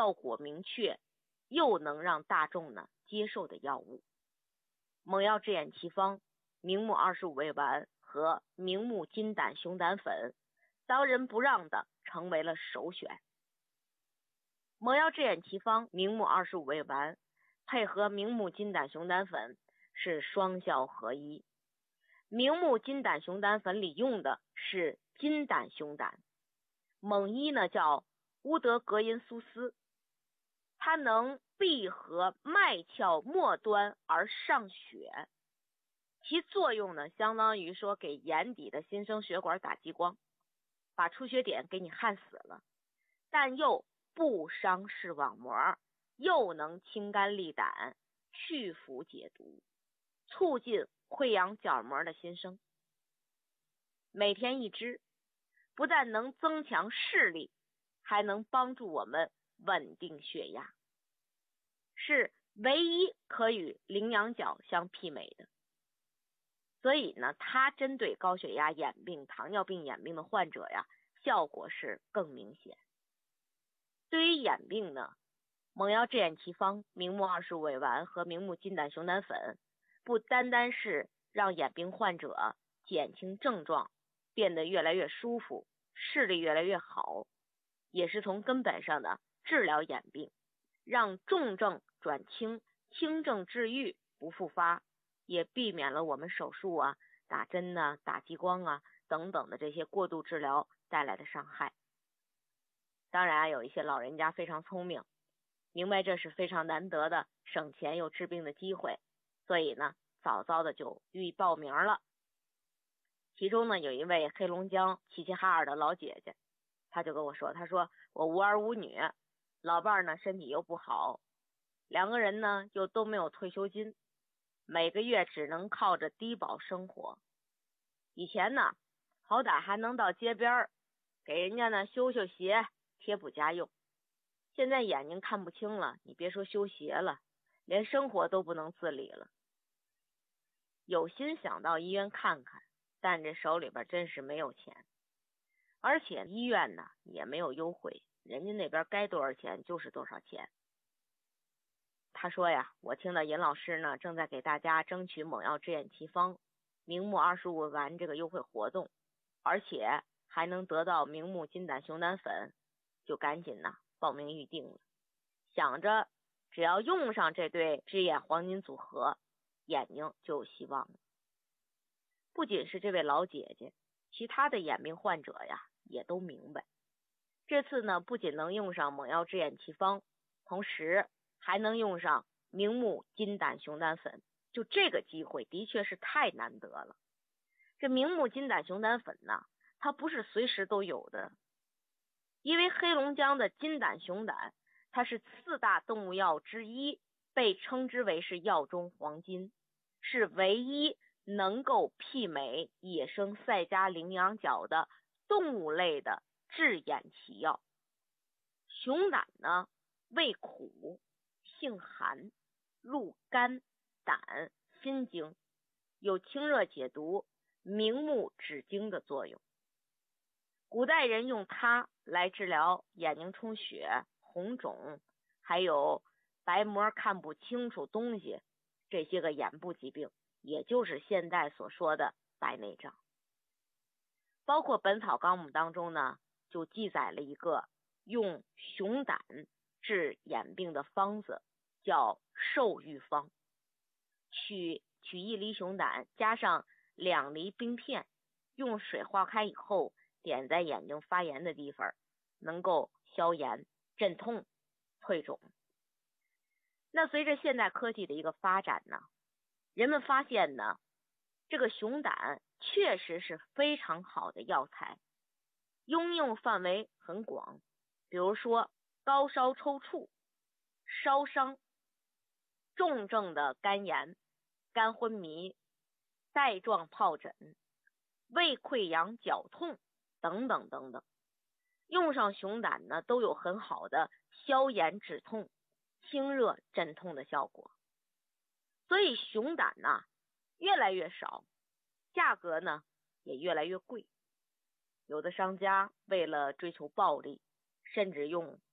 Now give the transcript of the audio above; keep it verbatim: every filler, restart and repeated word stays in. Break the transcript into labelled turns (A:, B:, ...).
A: 效果明确，又能让大众呢接受的药物。蒙药治眼奇方、明目二十五味丸和明目金胆熊胆粉，当仁不让的成为了首选。蒙药治眼奇方、明目二十五味丸配合明目金胆熊胆粉是双效合一。明目金胆熊胆粉里用的是金胆熊胆，蒙医呢叫乌德格因苏斯，它能闭合脉窍末端而上血，其作用呢相当于说给眼底的新生血管打激光，把出血点给你焊死了，但又不伤视网膜，又能清肝利胆，去腐解毒，促进溃疡角膜的新生。每天一支，不但能增强视力，还能帮助我们稳定血压，是唯一可与羚羊角相媲美的。所以呢，它针对高血压、眼病、糖尿病眼病的患者呀，效果是更明显。对于眼病呢，蒙药治眼奇方、明目二十五味丸和明目金胆熊胆粉不单单是让眼病患者减轻症状，变得越来越舒服，视力越来越好，也是从根本上的治疗眼病，让重症转轻，轻症治愈不复发，也避免了我们手术啊、打针啊、打激光啊等等的这些过度治疗带来的伤害。当然有一些老人家非常聪明，明白这是非常难得的省钱又治病的机会，所以呢早早的就予以报名了。其中呢有一位黑龙江齐齐哈尔的老姐姐，她就跟我说，她说我无儿无女，老伴呢身体又不好，两个人呢又都没有退休金，每个月只能靠着低保生活。以前呢好歹还能到街边给人家呢修修鞋，贴补家用，现在眼睛看不清了，你别说修鞋了，连生活都不能自理了。有心想到医院看看，但这手里边真是没有钱，而且医院呢也没有优惠，人家那边该多少钱就是多少钱。他说呀，我听到尹老师呢正在给大家争取蒙药治眼奇方、明目二十五味丸这个优惠活动，而且还能得到明目金胆熊胆粉，就赶紧呢报名预定了，想着只要用上这对治眼黄金组合，眼睛就有希望了。不仅是这位老姐姐，其他的眼病患者呀也都明白，这次呢不仅能用上蒙药治眼奇方，同时还能用上明目金胆熊胆粉，就这个机会的确是太难得了。这明目金胆熊胆粉呢，它不是随时都有的，因为黑龙江的金胆熊胆它是四大动物药之一，被称之为是药中黄金，是唯一能够媲美野生赛迦羚羊角的动物类的治眼奇药。熊胆呢味苦，性寒，入肝、胆、心经，有清热解毒、明目止惊的作用。古代人用它来治疗眼睛充血、红肿，还有白膜看不清楚东西，这些个眼部疾病，也就是现在所说的白内障。包括本草纲目当中呢，就记载了一个用熊胆治眼病的方子，叫寿愈方。取取一粒熊胆，加上两粒冰片，用水化开以后，点在眼睛发炎的地方，能够消炎、镇痛、退肿。那随着现代科技的一个发展呢，人们发现呢，这个熊胆确实是非常好的药材，应用范围很广，比如说高烧抽搐、烧伤、重症的肝炎、肝昏迷、带状疱疹、胃溃疡、绞痛等等等等，用上熊胆呢都有很好的消炎止痛、清热镇痛的效果。所以熊胆呢越来越少，价格呢也越来越贵。有的商家为了追求暴利，甚至用